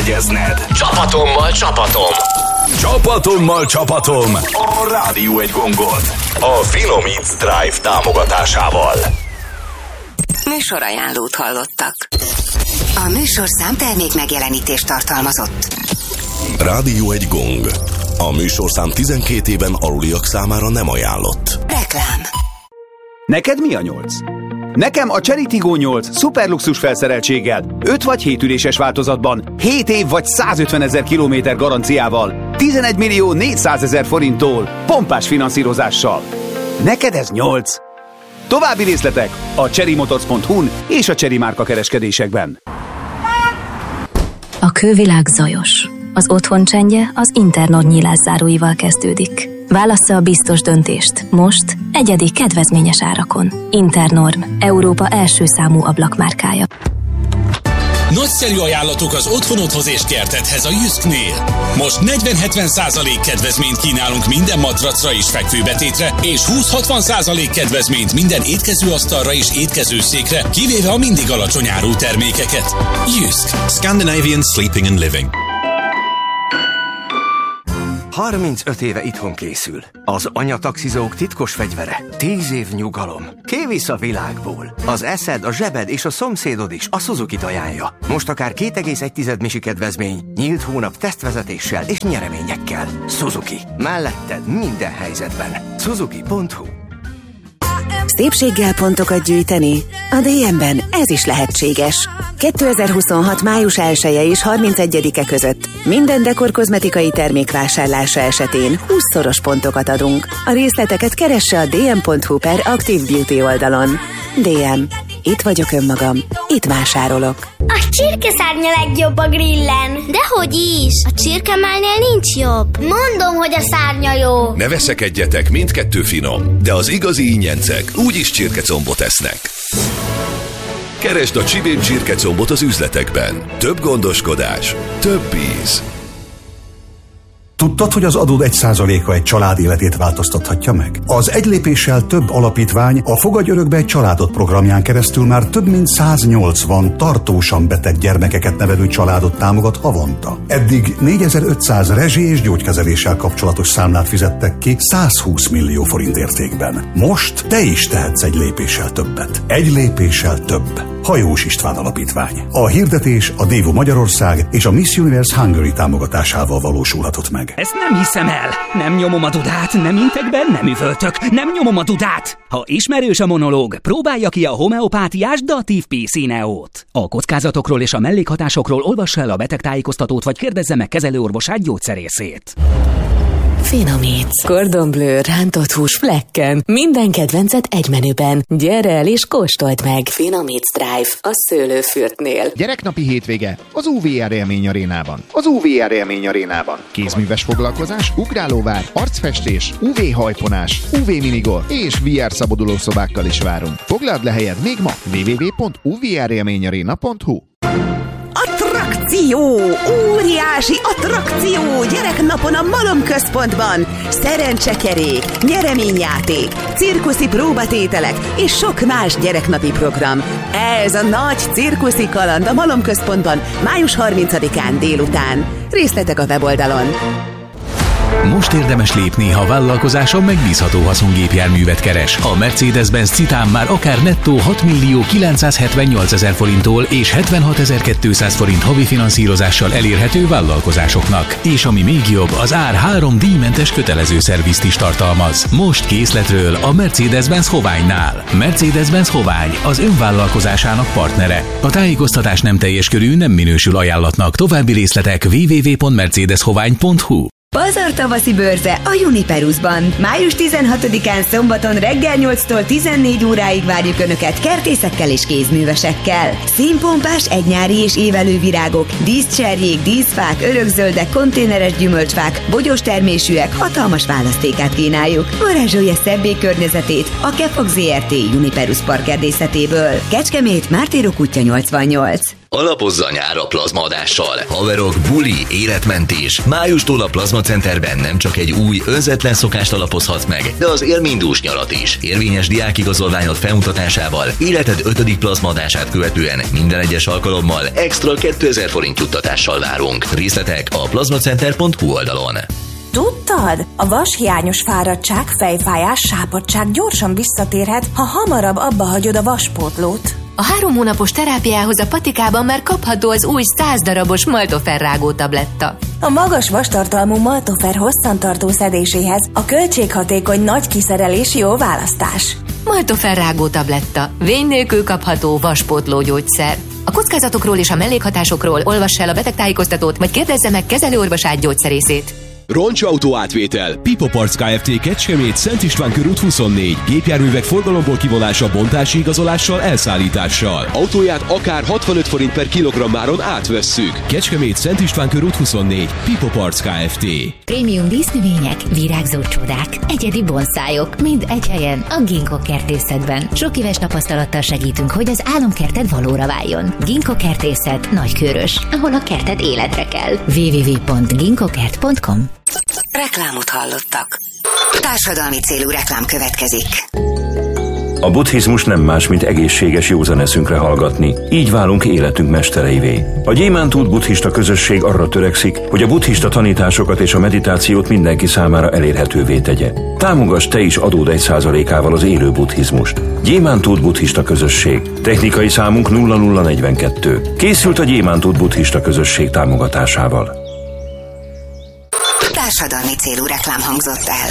megjegyezned. Csapatom. A Rádió Egy Gongot. A Finomits Drive támogatásával. Műsorajánlót hallottak. A műsorszám termék megjelenítést tartalmazott. Rádió Egy Gong. A műsorszám 12 éven aluliak számára nem ajánlott. Reklám. Neked mi a 8? Nekem a Chery Tiggo 8 szuperluxus felszereltséggel, 5 vagy 7 üléses változatban, 7 év vagy 150 000 kilométer garanciával, 11 millió 400 000 forinttól, pompás finanszírozással. Neked ez 8? További részletek a cherrymotors.hu-n és a Chery márka kereskedésekben. A külvilág zajos. Az otthon csendje az Internord nyílászáróival kezdődik. Válassza a biztos döntést. Most egyedi kedvezményes árakon. Internorm, Európa első számú ablakmárkája. Nagyszerű ajánlatok az otthonodhoz és kertedhez a Jysknél. Most 40-70% kedvezményt kínálunk minden matracra és fekvőbetétre, és 20-60% kedvezményt minden étkezőasztalra és étkezőszékre, kivéve a mindig alacsony árú termékeket. Jysk. Scandinavian Sleeping and Living. 35 éve itthon készül. Az anyataxizók titkos fegyvere. 10 év nyugalom. Kivisz a világból. Az eszed, a zsebed és a szomszédod is a Suzuki-t ajánlja. Most akár 2,1 misi kedvezmény, nyílt hónap tesztvezetéssel és nyereményekkel. Suzuki. Melletted minden helyzetben. Suzuki.hu. Szépséggel pontokat gyűjteni? A DM-ben ez is lehetséges. 2026. május 1-e és 31-e között minden dekor kozmetikai termék vásárlása esetén 20-szoros pontokat adunk. A részleteket keresse a dm.hu/Active Beauty oldalon. DM. Itt vagyok önmagam. Itt vásárolok. A csirkeszárnya legjobb a grillen. Dehogy is. A csirkemálnél nincs jobb. Mondom, hogy a szárnya jó. Ne veszekedjetek, mindkettő finom, de az igazi ingyencek úgyis csirkecombot esznek. Keresd a Csibén csirkecombot az üzletekben. Több gondoskodás, több íz. Tudtad, hogy az adód 1%-a egy család életét változtathatja meg? Az Egy lépéssel több alapítvány a Fogadj örökbe egy családot programján keresztül már több mint 180 tartósan beteg gyermekeket nevelő családot támogat havonta. Eddig 4500 rezsi- és gyógykezeléssel kapcsolatos számlát fizettek ki 120 millió forint értékben. Most te is tehetsz egy lépéssel többet. Egy lépéssel több. Hajós István Alapítvány. A hirdetés a Dévo Magyarország és a Miss Universe Hungary támogatásával valósulhatott meg. Ezt nem hiszem el! Nem nyomom a dudát, nem intek be, nem üvöltök, nem nyomom a dudát! Ha ismerős a monológ, próbálja ki a homeopátiás Datív P-Cineót. A kockázatokról és a mellékhatásokról olvassa el a betegtájékoztatót, vagy kérdezze meg kezelőorvosát, gyógyszerészét. Finomits. Cordon Bleu, rántott hús flekken. Minden kedvencet egy menüben. Gyere el és kóstold meg. Finomits Drive a Szőlőfürtnél. Gyereknapi hétvége az UVR Élményarénában. Kézműves foglalkozás, ugrálóvár, arcfestés, UV hajfonás, UV minigolf és VR szabadulószobákkal is várunk. Foglald le helyed még ma www.uvrélményarena.hu. Attrakció! Óriási attrakció! Gyereknapon a Malom Központban! Szerencsekerék, nyereményjáték, cirkuszi próbatételek és sok más gyereknapi program. Ez a nagy cirkuszi kaland a Malom Központban május 30-án délután. Részletek a weboldalon. Most érdemes lépni, ha vállalkozáson megbízható haszongépjárművet keres. A Mercedes-Benz Citan már akár nettó 6 978 000 forinttól és 76 200 forint havi finanszírozással elérhető vállalkozásoknak. És ami még jobb, az ár 3 díjmentes kötelező szervizt is tartalmaz. Most készletről a Mercedes-Benz Hoványnál. Mercedes-Benz Hovány az önvállalkozásának partnere. A tájékoztatás nem teljes körű, nem minősül ajánlatnak. További részletek www.mercedeshovány.hu. Pazar tavaszi bőrze a Uniperusban. Május 16-án szombaton reggel 8-tól 14 óráig várjuk Önöket kertészekkel és kézművesekkel. Színpompás egynyári és évelő virágok, díszcserjék, díszfák, örökzöldek, konténeres gyümölcsfák, bogyós termésűek hatalmas választékát kínáljuk. Varázsolja szebbé környezetét a Kefag Zrt. Uniperus parkerdészetéből. Kecskemét, Mártírok útja 88. Alapozza nyár a plazmaadással. Haverok, buli, életmentés. Májustól a Plazma Centerben nem csak egy új, önzetlen szokást alapozhatsz meg, de az élmindús nyarat is. Érvényes diákigazolványod felmutatásával, életed 5. plazmaadását követően minden egyes alkalommal extra 2000 forint juttatással várunk. Részletek a plazmacenter.hu oldalon. Tudtad? A vashiányos fáradtság, fejfájás, sápadtság gyorsan visszatérhet, ha hamarabb abba hagyod a vaspótlót. A 3 hónapos terápiához a patikában már kapható az új 100 darabos Maltofer rágó tabletta. A magas vastartalmú Maltofer hosszantartó szedéséhez a költséghatékony nagy kiszerelés jó választás. Maltofer rágó tabletta. Vény nélkül kapható vaspótló gyógyszer. A kockázatokról és a mellékhatásokról olvass el a betegtájékoztatót, vagy kérdezze meg kezelőorvosát, gyógyszerészét. Roncsautó átvétel. Pipo Parts Kft. Kecskemét, Szent István körút 24. Gépjárművek forgalomból kivonása, bontási igazolással, elszállítással. Autóját akár 65 forint per kilogrammáron átvesszük. Kecskemét, Szent István körút 24. Pipo Parts Kft. Prémium dísznövények, virágzó csodák, egyedi bonszájok, mind egy helyen a Ginkgo kertészetben. Sok éves tapasztalattal segítünk, hogy az álomkerted valóra váljon. Ginkgo kertészet, Nagykőrös, ahol a kerted életre kell. www.ginkgokert.com. Reklámot hallottak. Társadalmi célú reklám következik. A buddhizmus nem más, mint egészséges józan eszünkre hallgatni. Így válunk életünk mestereivé. A Gyémántút buddhista közösség arra törekszik, hogy a buddhista tanításokat és a meditációt mindenki számára elérhetővé tegye. Támogass te is adód 1%-ával az élő buddhizmust. Gyémántút buddhista közösség. Technikai számunk 0042. Készült a Gyémántút buddhista közösség támogatásával. Társadalmi célú reklám hangzott el.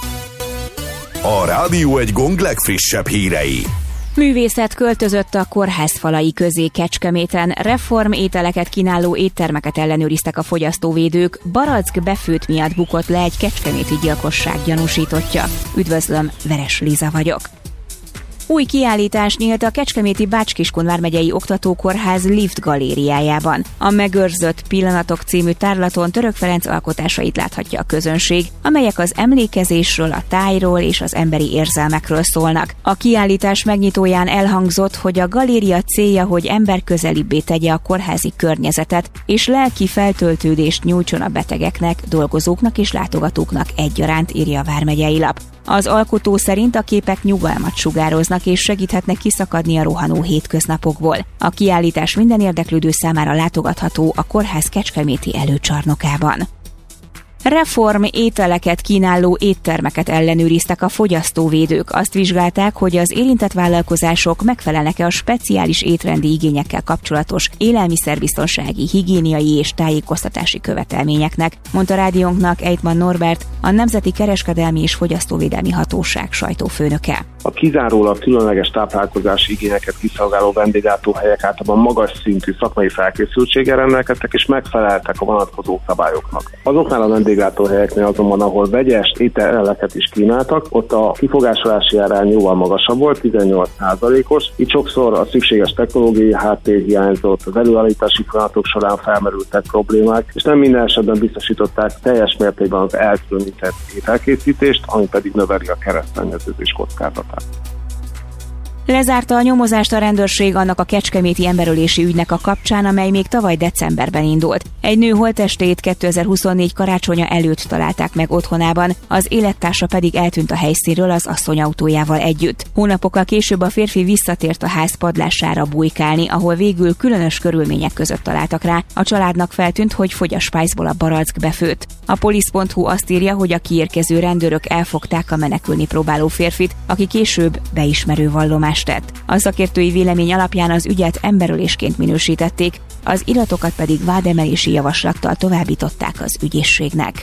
A Rádió egy Gong legfrissebb hírei. Művészet költözött a kórház falai közé Kecskeméten, reform ételeket kínáló éttermeket ellenőriztek a fogyasztóvédők, barack befőt miatt bukott le egy kecskeméti gyilkosság gyanúsítottja. Üdvözlöm, Veres Liza vagyok. Új kiállítás nyílt a kecskeméti Bács-Kiskun vármegyei oktatókórház lift galériájában. A Megőrzött Pillanatok című tárlaton Török Ferenc alkotásait láthatja a közönség, amelyek az emlékezésről, a tájról és az emberi érzelmekről szólnak. A kiállítás megnyitóján elhangzott, hogy a galéria célja, hogy emberközelibbé tegye a kórházi környezetet, és lelki feltöltődést nyújtson a betegeknek, dolgozóknak és látogatóknak egyaránt, írja a vármegyei lap. Az alkotó szerint a képek nyugalmat sugároznak és segíthetnek kiszakadni a rohanó hétköznapokból. A kiállítás minden érdeklődő számára látogatható a kórház kecskeméti előcsarnokában. Reform ételeket kínáló éttermeket ellenőriztek a fogyasztóvédők. Azt vizsgálták, hogy az érintett vállalkozások megfelelnek-e a speciális étrendi igényekkel kapcsolatos élelmiszerbiztonsági, higiéniai és tájékoztatási követelményeknek, mondta rádiónknak Ejtman Norbert, a Nemzeti Kereskedelmi és Fogyasztóvédelmi Hatóság sajtófőnöke. A kizárólag különleges táplálkozási igényeket kiszolgáló vendéglátóhelyek általában magas szintű szakmai felkészültséggel rendelkeztek és megfeleltek a vonatkozó szabályoknak. Azoknál a vendéglátóhelyeknél azonban, ahol vegyes ételeket is kínáltak, ott a kifogásolási arány jóval magasabb volt, 18%-os. Itt sokszor a szükséges technológiai háttér hiányzott, az előállítási folyamatok során felmerültek problémák, és nem minden esetben biztosították teljes mértékben az elkülönített ételkészítést, ami pedig növeli a keresztszennyeződés kockázatát. Lezárta a nyomozást a rendőrség annak a kecskeméti emberölési ügynek a kapcsán, amely még tavaly decemberben indult. Egy nő holttestét 2024 karácsonya előtt találták meg otthonában, az élettársa pedig eltűnt a helyszínről az asszony autójával együtt. Hónapokkal később a férfi visszatért a ház padlására bujkálni, ahol végül különös körülmények között találtak rá. A családnak feltűnt, hogy fogy a spájzból a barack befőt. A polisz.hu azt írja, hogy a kiérkező rendőrök elfogták a menekülni próbáló férfit, aki később beismerő vallomást tett. A szakértői vélemény alapján az ügyet emberölésként minősítették, az iratokat pedig vádemelési javaslattal továbbították az ügyészségnek.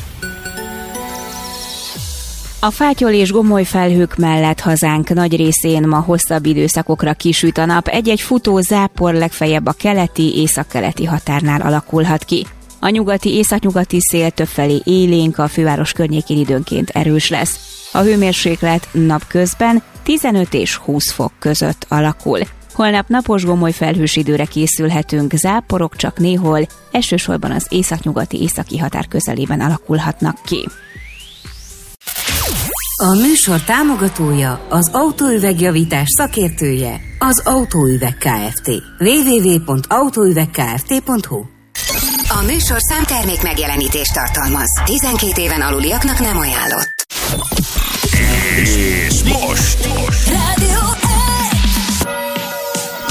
A fátyol és gomoly felhők mellett hazánk nagy részén ma hosszabb időszakokra kisüt a nap, egy-egy futó zápor legfeljebb a keleti, északkeleti határnál alakulhat ki. A nyugati, északnyugati szél többfelé élénk, a főváros környékén időnként erős lesz. A hőmérséklet napközben 15 és 20 fok között alakul. Holnap napos gomoly felhős időre készülhetünk, záporok csak néhol, elsősorban az északnyugati északi határ közelében alakulhatnak ki. A műsor támogatója, az autóüvegjavítás szakértője, az Autóüveg Kft. www.autóüvegkft.hu. A műsorszám termék megjelenítést tartalmaz. 12 éven aluliaknak nem ajánlott. És most Rádió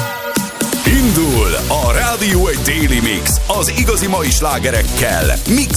indul a Rádió egy Daily Mix az igazi mai slágerekkel, mix